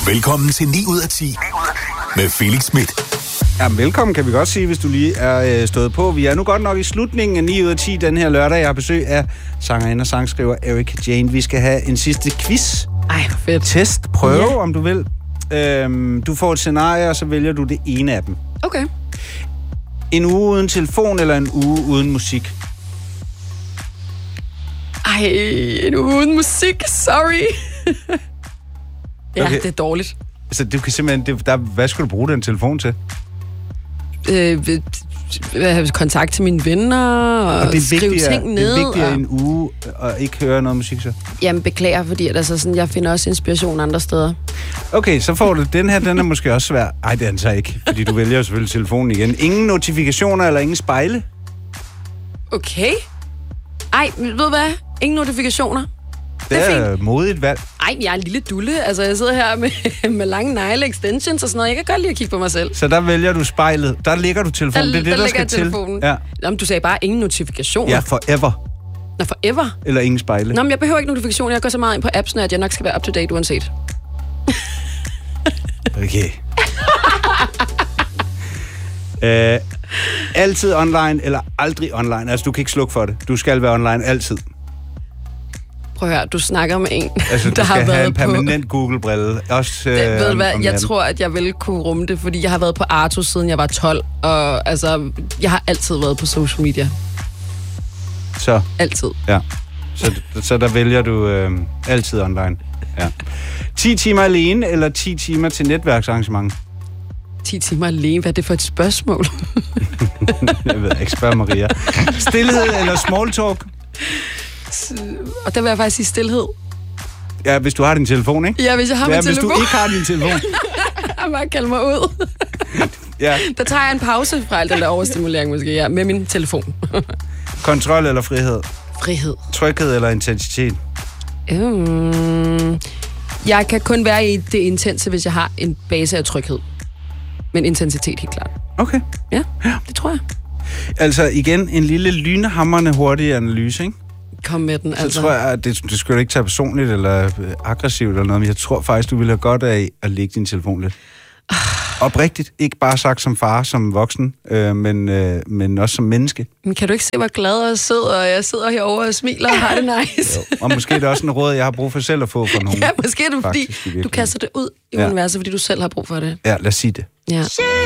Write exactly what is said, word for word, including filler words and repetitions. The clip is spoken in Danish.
Velkommen til ni ud af ti med Felix Smith. Ja, velkommen kan vi godt sige, hvis du lige er øh, stået på. Vi er nu godt nok i slutningen af ni ud af ti den her lørdag. Jeg har besøg af sangerinde og sangskriver Eric Jane. Vi skal have en sidste quiz. Ej, fedt. Test, prøve, Ja. om du vil. Øhm, du får et scenarie, og så vælger du det ene af dem. Okay. En uge uden telefon, eller en uge uden musik? Ej, en uge uden musik. Sorry. ja, Okay. det er dårligt. Altså, du kan simpelthen... Det, der, hvad skal du bruge den telefon til? Øh, have kontakt til mine venner og, Og det er skrive vigtigere, ting ned. det er vigtigere og... en uge at ikke høre noget musik, så? Jamen, beklager, fordi at, altså, sådan, jeg finder også inspiration andre steder. Okay, så får du den her. Den er måske også svær. Ej, det er den så ikke, fordi du vælger selvfølgelig telefonen igen. Ingen notifikationer eller ingen spejle? Okay. Ej, ved du hvad? Ingen notifikationer. Det er er, er modigt valg. Ej, jeg er en lille dulle. Altså, jeg sidder her med, med lange negle extensions og sådan noget. Jeg kan godt lide at kigge på mig selv. Så der vælger du spejlet. Der ligger du telefonen. Der, det er det, der, der, ligger skal telefonen. til. Ja. Jamen, du sagde bare ingen notifikationer. Ja, forever. Nå, forever. Eller ingen spejle. Nå, men jeg behøver ikke notifikationer. Jeg går så meget ind på appsene, at jeg nok skal være up to date uanset. Okay. uh, altid online eller aldrig online. Altså, du kan ikke slukke for det. Du skal være online altid. Prøv at høre, du snakker med en, Altså, du der har skal have været en permanent Google-brille. Også, uh, på... Det, ved du hvad, om jeg natten. tror, at jeg ville kunne rumme det, fordi jeg har været på Arto siden jeg var tolv. Og altså, jeg har altid været på social media. Så, Altid. ja. Så, så der vælger du øh, altid online. Ja. ti timer alene eller ti timer til netværksarrangement? ti timer alene, hvad er det for et spørgsmål? Jeg ved ikke, spørg Maria. Stilhed eller small talk? Og der vil jeg faktisk sige stillhed. Ja, hvis du har din telefon, ikke? Ja, hvis jeg har Ja, min hvis telefon. du ikke har din telefon. Jeg bare kalde mig ud. Ja. Der tager jeg en pause fra alt den der overstimulering måske, ja, med min telefon. Kontrol eller frihed? Frihed. Tryghed eller intensitet? Mm. Jeg kan kun være i det intense, hvis jeg har en base af tryghed. Men intensitet helt klart. Okay. Ja, det tror jeg. Altså igen, en lille lynhamrende hurtig analyse, ikke? Kom med den, Så altså. tror jeg, at det, det skal du ikke tage personligt eller øh, aggressivt eller noget, men jeg tror faktisk, du ville have godt af at lægge din telefon lidt. Oprigtigt. Ikke bare sagt som far, som voksen, øh, men, øh, men også som menneske. Men kan du ikke se, hvor glad jeg sidder, og jeg sidder herovre og smiler og har det nice? Jo. Og måske er det også en råd, jeg har brug for selv at få fra nogen. Ja, måske er det, fordi Faktisk, i virkeligheden. du kaster det ud i Ja. universet, fordi du selv har brug for det. Ja, lad os sige det. Ja.